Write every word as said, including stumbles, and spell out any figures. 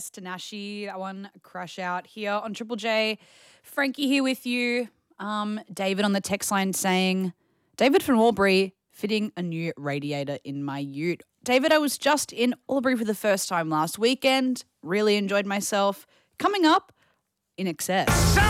Jess Tanashi, that one crush out here on Triple J. Frankie here with you. Um, David on the text line saying, David from Albury fitting a new radiator in my ute. David, I was just in Albury for the first time last weekend. Really enjoyed myself. Coming up, In Excess.